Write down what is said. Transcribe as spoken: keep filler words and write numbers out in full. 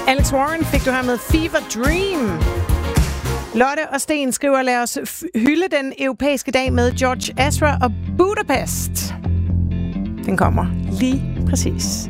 Alex Warren fik du her med Fever Dream. Lotte og Sten skriver, lad os f- hylde den europæiske dag med George Ezra og Budapest. Den kommer lige præcis